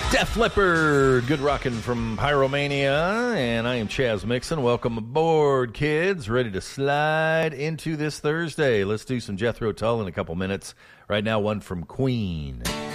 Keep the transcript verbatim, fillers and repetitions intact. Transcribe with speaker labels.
Speaker 1: Def Leppard, good rockin' from Pyromania, and I am Chaz Mixon. Welcome aboard, kids. Ready to slide into this Thursday. Let's do some Jethro Tull in a couple minutes. Right now, one from Queen.